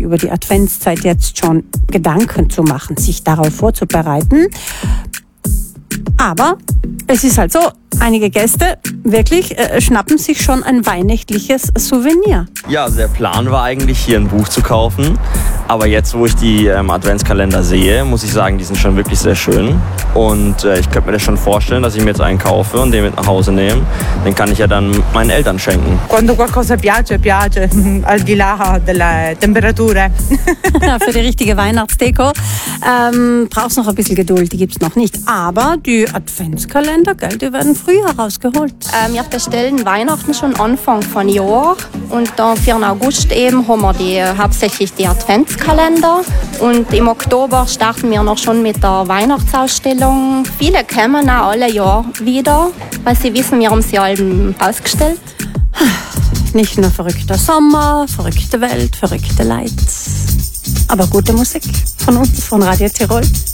über die Adventszeit jetzt schon Gedanken zu machen, sich darauf vorzubereiten. Aber es ist halt so, einige Gäste wirklich schnappen sich schon ein weihnachtliches Souvenir. Ja, also der Plan war eigentlich, hier ein Buch zu kaufen. Aber jetzt, wo ich die Adventskalender sehe, muss ich sagen, die sind schon wirklich sehr schön. Und ich könnte mir das schon vorstellen, dass ich mir jetzt einen kaufe und den mit nach Hause nehme. Den kann ich ja dann meinen Eltern schenken. Quando qualcosa piace, piace, al di là delle temperature. Für die richtige Weihnachtsdeko brauchst noch ein bisschen Geduld, die gibt's noch nicht. Aber die Adventskalender, gell, die werden früh herausgeholt. Wir bestellen Weihnachten schon Anfang von Jahr und dann für den August eben haben wir hauptsächlich die Adventskalender und im Oktober starten wir noch schon mit der Weihnachtsausstellung. Viele kommen auch alle Jahr wieder, weil sie wissen, wir haben sie alle ausgestellt. Nicht nur verrückter Sommer, verrückte Welt, verrückte Leid, aber gute Musik von uns, von Radio Tirol.